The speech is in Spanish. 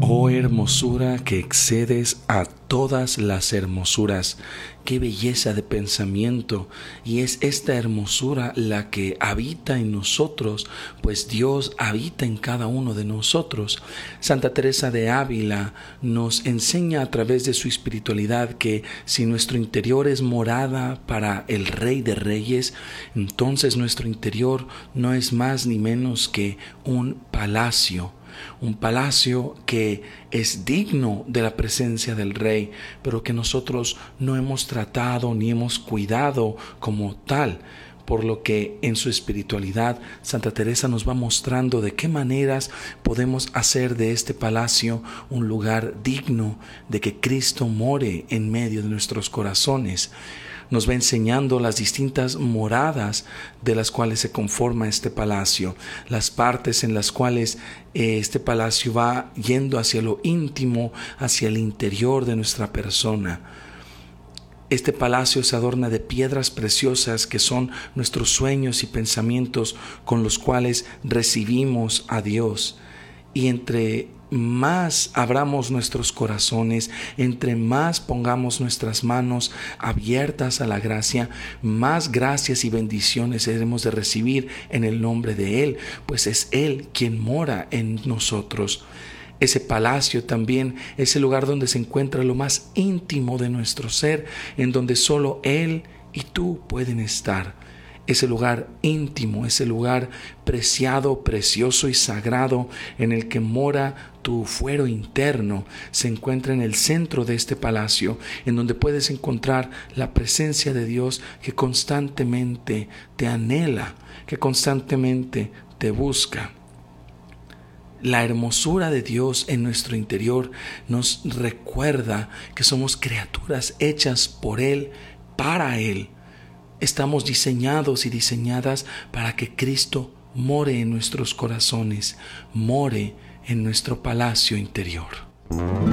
Oh hermosura que excedes a todas las hermosuras, qué belleza de pensamiento, y es esta hermosura la que habita en nosotros, pues Dios habita en cada uno de nosotros. Santa Teresa de Ávila nos enseña a través de su espiritualidad que si nuestro interior es morada para el Rey de Reyes, entonces nuestro interior no es más ni menos que un palacio que es digno de la presencia del Rey, pero que nosotros no hemos tratado ni hemos cuidado como tal. Por lo que en su espiritualidad Santa Teresa nos va mostrando de qué maneras podemos hacer de este palacio un lugar digno de que Cristo more en medio de nuestros corazones. Nos va enseñando las distintas moradas de las cuales se conforma este palacio, las partes en las cuales este palacio va yendo hacia lo íntimo, hacia el interior de nuestra persona. Este palacio se adorna de piedras preciosas que son nuestros sueños y pensamientos con los cuales recibimos a Dios. Y entre más abramos nuestros corazones, entre más pongamos nuestras manos abiertas a la gracia, más gracias y bendiciones hemos de recibir en el nombre de Él, pues es Él quien mora en nosotros. Ese palacio también es el lugar donde se encuentra lo más íntimo de nuestro ser, en donde solo Él y tú pueden estar. Ese lugar íntimo, ese lugar preciado, precioso y sagrado en el que mora tu fuero interno, se encuentra en el centro de este palacio, en donde puedes encontrar la presencia de Dios que constantemente te anhela, que constantemente te busca. La hermosura de Dios en nuestro interior nos recuerda que somos criaturas hechas por Él, para Él. Estamos diseñados y diseñadas para que Cristo more en nuestros corazones, more en nuestro palacio interior.